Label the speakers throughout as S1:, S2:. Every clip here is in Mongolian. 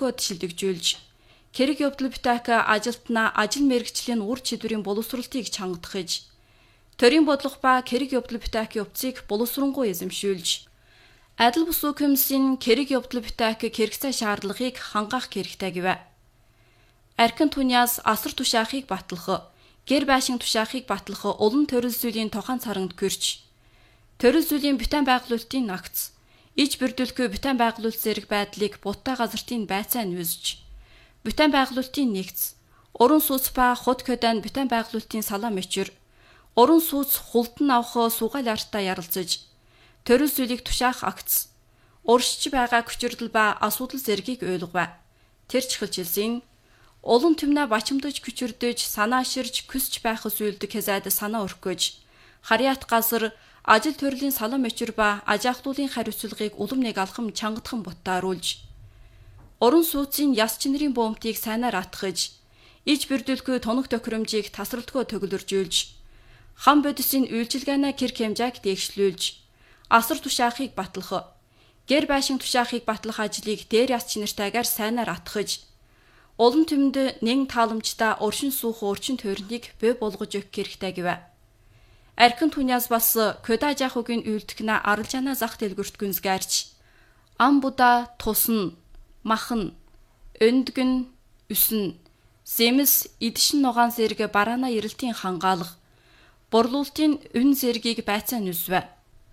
S1: тасралтгүйд шилдэгжүүлж, Кэрэг явдал Бутака ажилтнаа ажил мэргэжлийн ур чадварын боловсролтыг чангатгаж, төрийн бодлого ба Кэрэг явдал Бутакийн явцыг боловсронгуй эзэмшүүлж, адил бус комиссийн Кэрэг явдал Бутаки хэрэгцээ шаардлагыг хангах хэрэгтэй гэв. Архин түньяас асар тушаахыг батлах, гэр байшин тушаахыг батлах улан төрөл зүйлийн тохон царангд гэрч, төрөл зүйлийн бүтэн байгуулалтын нагц, иж бүрдүүлэхгүй бүтэн байгуулалт зэрэг байдлыг буттай газартын байцаа нүүсж, бүтэн байгуулалтын нэгц, уран сүнс ба худ көдөн бүтэн байгуулалтын салаа мөчөр, уран сүнс хулдан авах сугаал артаа ярилцаж, төрөл зүйлийг тушаах акц, уршиж байгаа хүчирдэл ба асуудал зэргийг ойлгов. Тэр чихэлжилсэн улан түмнэ бачимдаж хүчирдэж, санааширж, күсч байх зүйлдэг хэзээд санаа өрхгөж, харьяат газар ажил төрлийн салаа мөчөр ба ажаахлуулын хариуцлагыг улам нэг алхам чангатхан буттааруулж, уран сууцын яс чинэрийн бөмбөгийг сайнаар атгаж, иж бүрдүүлэхгүй тоног тохиромжийг тасралтгүй төгөлөржүүлж, хам бодисын үйлчилгээнэ кэр хэмжээг дээгшлүүлж, асар тушаахыг батлах, гэр байшин тушаахыг батлах ажлыг дээр яс чинэртэйгээр сайнаар атгаж, улан түмэнд нэн тааламжтай уршин суух урчин тойрныг бий болгож өгөх хэрэгтэй гэв. Архин түньяас бас көдэ ажаахугийн үйлдэгнэ аралжаана зах дэлгүртгүнсгээрч, ам буда тусна, махан, өндгөн, үсэн, зэмс идшин нугаан зэрэг бараана ирэлтийн хангаалга, борлуулалтын үн зэргийг байцаа нүсвэ.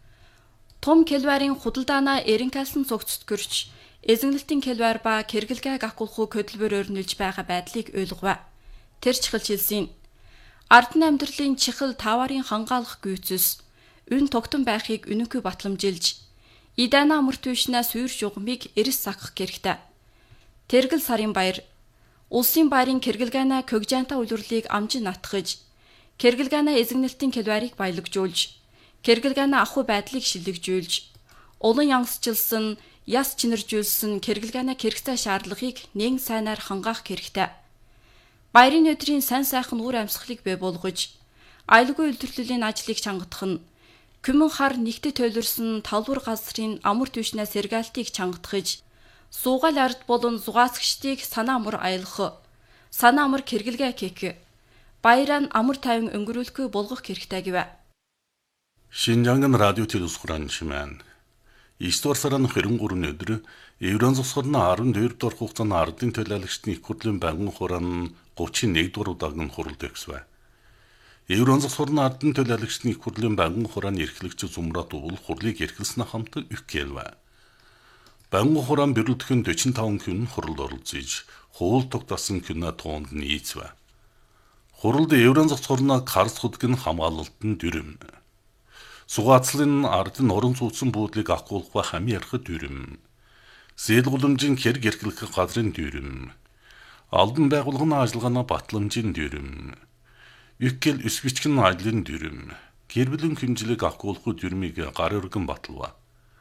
S1: Том келварын худалдаана эренкалсан цогцт гэрч, эзэнгэлтийн келвар ба кэргэлгээ гакулху көдөлбөр өрнөлж байгаа байдлыг ойлгов. Тэр чихэлжилсэн ардны амьдралын чихэл таварын хангаалах гүйцэс, үн тогтон байхыг үнэнгүй батламжилж, идана амарт түшнэ сүйр жугмыг эрс сагах гэрхтэ. Тэргэл сарын баяр, улсын баярын кэргэлгээнэ көгжанта үлрлийг амжин натгаж, кэргэлгээнэ эзэгнэлтийн келварыг баялагжуулж, кэргэлгээнэ ахуй байдлыг шилэгжүүлж, улан янгсчилсан, яс чинэржүүлсэн кэргэлгээнэ хэрэгцээ шаардлагыг нэн сайнаар хангаах хэрэгтэй. Баярын өдрийн сайн сайхан үр амьсгалыг бий болгож, аюулгүй үйлдвэрлэлийн ажлыг чангатах нь, күмэн хар нэгтэд төлөрсөн талбар газрын амар түвшнээ сэргаалтыг чангатгаж, суугаал ард болон зугаацгчдыг санаа амар аялах, санаа амар кэргэлгээ кек, баяраа амар тайван өнгөрүүлэхгүй болгох хэрэгтэй гэв.
S2: Шинжаангын радио телевизхуран шимэн 9 дугаар сарын 23-ны өдөр Еврон засгын 12 дугаар хугацааны ардын төлөөлөгчдийн их хурлын байнгын хураан 31 дугаар удаагийн хуралд өгсвэ. Еврон засгын ардын төлөөлөгчдийн их хурлын байнгын хурааны эрхлэгч Зумрат уул хурлыг эрхэлснэ хамт өгкэлвэ. Байнгын хураан бэрэлдэхүн 45 хүн хуралд оролцож, хуул тогтсон хүнэ тоонд нийцвэ. Хуралд Еврон засгын Карс хөдгөн хамгаалалтын дүрэм. Сугаацлын ардын орон сууцсан буудлыг ахгуулах ба хамын ярих дүрэм. Зээл гуламжийн хэрэг эрхлэх газрын дүрэм. Албан байгууллагын ажиллагааны батламжийн дүрэм. Үкkel өсвичгэн ажлын дүрэм. Гэр бүлийн хэмжлэг ахгуулах дүрмийг гар өргөн баталва.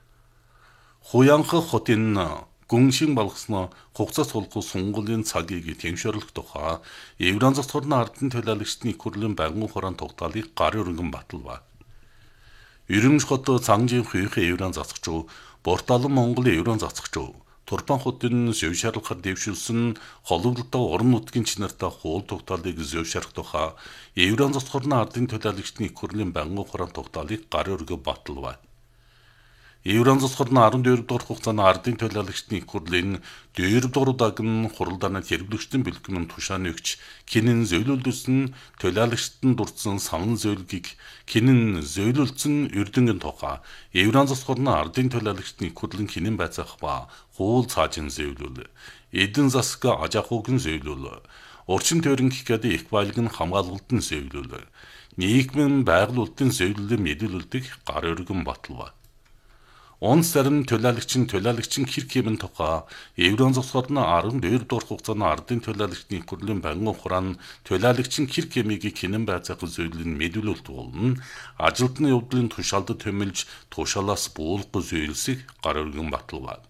S2: Хуянх хотын гүншин балгасна хугацаа сулгах сунгуулын цагийг тэмшэрлэх тухай Еврон засгын ардын төлөөлөгчдийн их хурлын байнгын хураан тогтоолыг гар өргөн баталва. Ирэмж хот цангийн хүйх Еврон засагч, Борталан Монгол Еврон засагч, Турпан хотын зөвшөөрлөхөөр дэвшүүлсэн холбогдолтой орон нутгийн чинартай хуул тогтоолыг зөвшөөрөх тухай Еврон засгын ардын төлөөлөгчдийн их хурлын байнгын хураан тогтоолыг гар өргөн баталва. Еврон засгын 12 дугаар хугацааны ардын төлөөлөгчдийн их хурлын 4 дугаар удаагийн хуралдааны хэрэглэгчдийн бэлтгэн тушааны өгч кинэн зөөлөлдсөн төлөөлөгчдөн дурдсан санал зөөлгийг кинэн зөөлөлдсөн эрдэнгийн тухай Еврон засгын ардын төлөөлөгчдийн их хурлын кинэн байцаах ба хуул цаажин зөөлөл, эдэн засаг ажаахуугийн зөөлөл, урчин тойрон гэхэд их баялагын хамгаалалтын зөөлөл, нийгмийн байгуулалтын зөөлөлөөр мэдүүлэлтийг гар өргөн баталва. Онц зарим төлөөлөгчин хэр хэмэн тухай Еврон засгын 12 дугаар хугацааны ардын төлөөлөгчдийн их хурлын байнгын хураан төлөөлөгчин хэр хэмийг кинэн байцаах зөөллийн мэдүүлэлт болно. Ажилтны явдлын тушаалд төмөлж тушаалаас буулгах зөөлсийг гар өргөн баталва.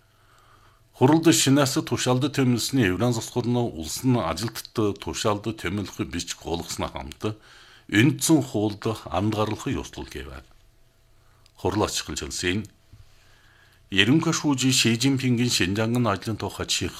S2: Хуралд шинээс тушаалд төмөлсний Еврон засгын улсын ажилтнад тушаалд төмөлөх бич гуулгаснаа хамт үндсэн хуульд андгаарлах ёслол гэв. Хурал ачхалжсэн Ерөнхий шүүжи Ши Жинпингийн Шинжаангын ажлын тухай чих